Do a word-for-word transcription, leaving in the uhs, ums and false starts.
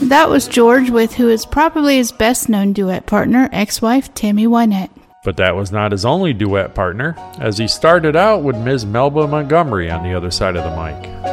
That was George with who is probably his best-known duet partner, ex-wife Tammy Wynette. But that was not his only duet partner, as he started out with Miz Melba Montgomery on the other side of the mic.